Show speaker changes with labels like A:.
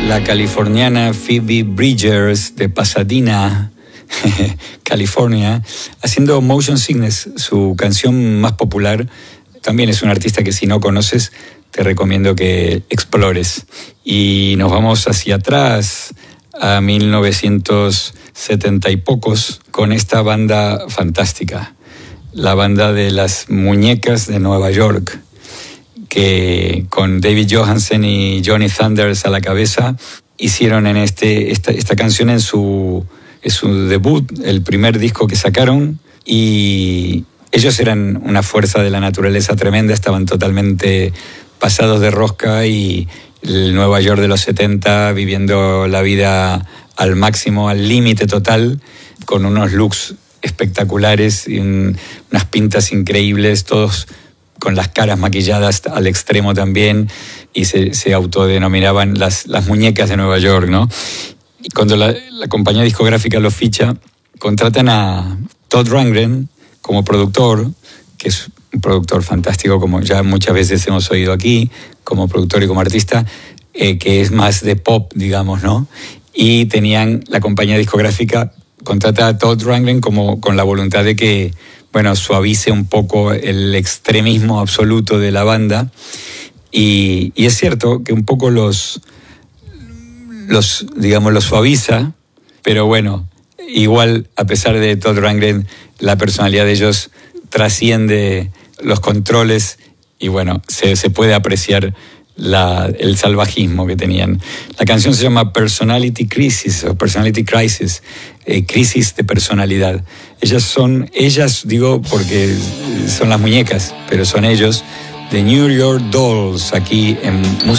A: la californiana Phoebe Bridgers de Pasadena, California, haciendo Motion Sickness, su canción más popular. También es un artista que si no conoces, te recomiendo que explores. Y nos vamos hacia atrás, a 1970 y pocos, con esta banda fantástica, la banda de las muñecas de Nueva York, que con David Johansen y Johnny Thunders a la cabeza, hicieron en esta canción en su debut, el primer disco que sacaron, y ellos eran una fuerza de la naturaleza tremenda, estaban totalmente pasados de rosca, y el Nueva York de los 70 viviendo la vida al máximo, al límite total, con unos looks espectaculares y unas pintas increíbles, todos con las caras maquilladas al extremo también, y se autodenominaban las muñecas de Nueva York, ¿no? Y cuando la compañía discográfica los ficha, contratan a Todd Rundgren como productor, que es un productor fantástico, como ya muchas veces hemos oído aquí, como productor y como artista, que es más de pop, digamos, ¿no? Y la compañía discográfica contrata a Todd Rundgren como con la voluntad de que, bueno, suavice un poco el extremismo absoluto de la banda. Y es cierto que un poco los suaviza, pero bueno, igual, a pesar de Todd Rundgren, la personalidad de ellos trasciende los controles y bueno, se puede apreciar el salvajismo que tenían. La canción se llama Personality Crisis o Personality Crisis, crisis de personalidad. Ellas digo porque son las muñecas, pero son ellos, de New York Dolls, aquí en Música